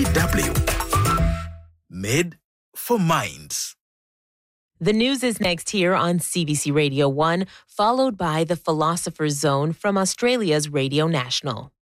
W. Made for minds. The news is next here on CBC Radio 1, followed by the Philosopher's Zone from Australia's Radio National.